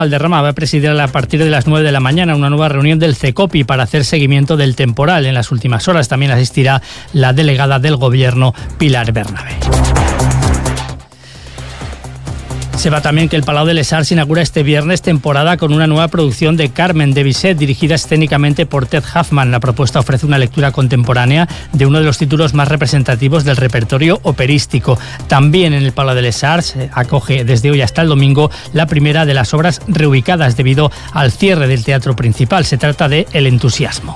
Valderrama va a presidir a partir de las 9 de la mañana una nueva reunión del CECOPI para hacer seguimiento del temporal. En las últimas horas también asistirá la delegada del Gobierno, Pilar Bernabé. Sepa también que el Palau de les Arts inaugura este viernes temporada con una nueva producción de Carmen de Bizet, dirigida escénicamente por Ted Huffman. La propuesta ofrece una lectura contemporánea de uno de los títulos más representativos del repertorio operístico. También en el Palau de les Arts acoge desde hoy hasta el domingo la primera de las obras reubicadas debido al cierre del teatro principal. Se trata de El entusiasmo.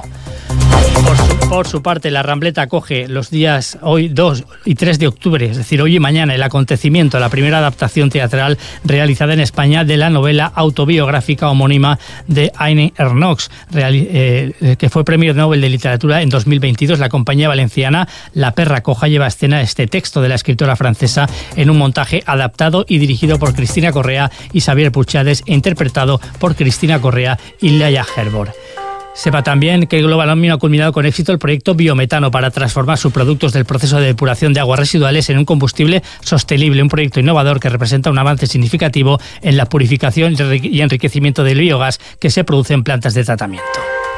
Por su parte, la Rambleta acoge los días hoy 2 y 3 de octubre, es decir, hoy y mañana, el acontecimiento, la primera adaptación teatral realizada en España de la novela autobiográfica homónima de Annie Ernaux, que fue Premio Nobel de Literatura en 2022. La compañía valenciana La Perra Coja lleva a escena este texto de la escritora francesa en un montaje adaptado y dirigido por Cristina Correa y Xavier Puchades e interpretado por Cristina Correa y Laia Herbor. Sepa también que Global Omnium ha culminado con éxito el proyecto Biometano para transformar sus productos del proceso de depuración de aguas residuales en un combustible sostenible, un proyecto innovador que representa un avance significativo en la purificación y enriquecimiento del biogás que se produce en plantas de tratamiento.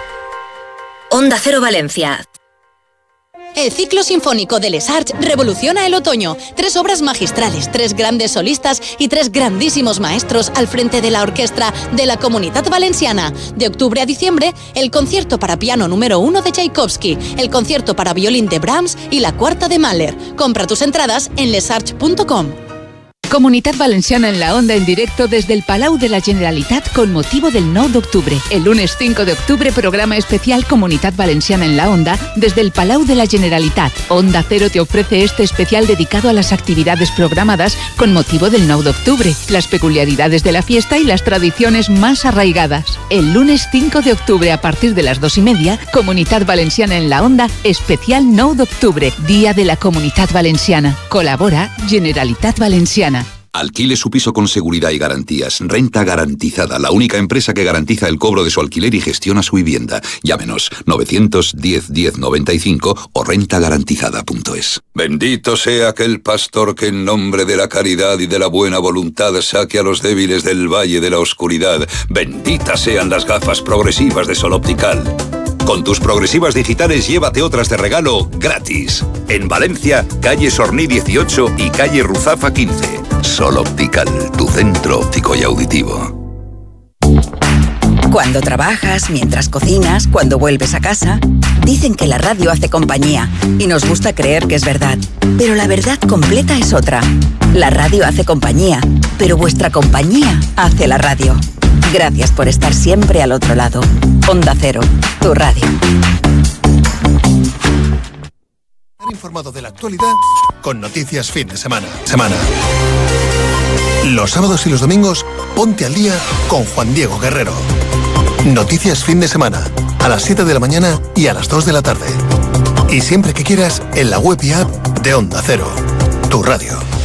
Onda Cero Valencia. El ciclo sinfónico de Les Arts revoluciona el otoño. 3 obras magistrales, 3 grandes solistas y 3 grandísimos maestros al frente de la orquesta de la Comunitat Valenciana. De octubre a diciembre, el concierto para piano número 1 de Tchaikovsky, el concierto para violín de Brahms y la cuarta de Mahler. Compra tus entradas en lesarts.com. Comunitat Valenciana en la Onda en directo desde el Palau de la Generalitat con motivo del 9 de octubre. El lunes 5 de octubre, programa especial Comunitat Valenciana en la Onda desde el Palau de la Generalitat. Onda Cero te ofrece este especial dedicado a las actividades programadas con motivo del 9 de octubre, las peculiaridades de la fiesta y las tradiciones más arraigadas. El lunes 5 de octubre a partir de las 2:30, Comunitat Valenciana en la Onda, especial 9 de octubre, Día de la Comunitat Valenciana. Colabora Generalitat Valenciana. Alquile su piso con seguridad y garantías. Renta Garantizada, la única empresa que garantiza el cobro de su alquiler y gestiona su vivienda. Llámenos 910 10 95 o rentagarantizada.es. Bendito sea aquel pastor que en nombre de la caridad y de la buena voluntad saque a los débiles del valle de la oscuridad. Benditas sean las gafas progresivas de Sol Optical. Con tus progresivas digitales llévate otras de regalo gratis. En Valencia, calle Sorní 18 y calle Ruzafa 15. Sol Optical, tu centro óptico y auditivo. Cuando trabajas, mientras cocinas, cuando vuelves a casa, dicen que la radio hace compañía y nos gusta creer que es verdad. Pero la verdad completa es otra. La radio hace compañía, pero vuestra compañía hace la radio. Gracias por estar siempre al otro lado. Onda Cero, tu radio. Estar informado de la actualidad con Noticias Fin de Semana. Los sábados y los domingos, ponte al día con Juan Diego Guerrero. Noticias Fin de Semana, a las 7 de la mañana y a las 2 de la tarde. Y siempre que quieras, en la web y app de Onda Cero, tu radio.